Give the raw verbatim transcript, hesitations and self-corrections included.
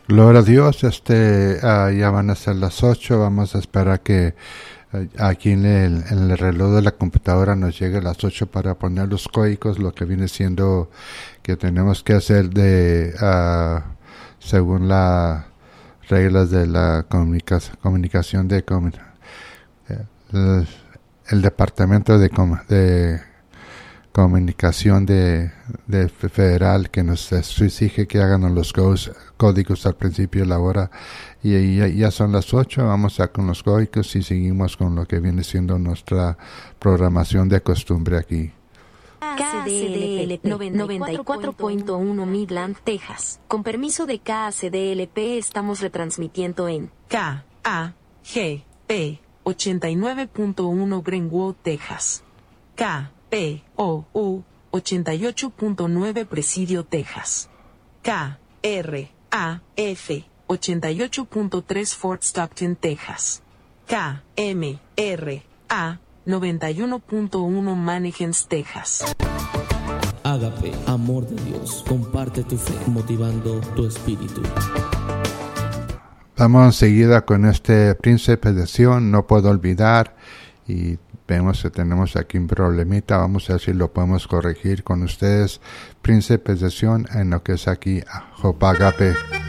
Gloria a Dios, este, uh, ya van a ser las ocho, vamos a esperar que uh, aquí en el, en el reloj de la computadora nos llegue a las ocho para poner los códigos, lo que viene siendo que tenemos que hacer de, uh, según las reglas de la comunica comunicación de comun el, el departamento de, com de comunicación de, de federal que nos exige que hagan los códigos al principio de la hora y ya, ya son las ocho, vamos a con los códigos y seguimos con lo que viene siendo nuestra programación de costumbre aquí. K C D L P noventa y cuatro punto uno Midland, Texas. Con permiso de K C D L P estamos retransmitiendo en K A G P ochenta y nueve punto uno Greenwood, Texas. K P O U ochenta y ocho punto nueve Presidio, Texas. K R A F ochenta y ocho punto tres Fort Stockton, Texas. K M R A noventa y uno punto uno Mannequins, Texas. Ágape, amor de Dios, comparte tu fe, motivando tu espíritu. Vamos enseguida con este Príncipe de Sion, no puedo olvidar, y vemos que tenemos aquí un problemita, vamos a ver si lo podemos corregir con ustedes. Príncipes de Sion en lo que es aquí Job Ágape.